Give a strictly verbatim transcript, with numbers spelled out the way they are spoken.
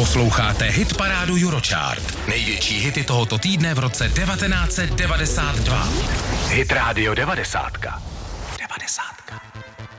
Posloucháte hitparádu Eurochart. Největší hity tohoto týdne v roce devatenáct set devadesát dva. Hit Radio devadesát. devadesát.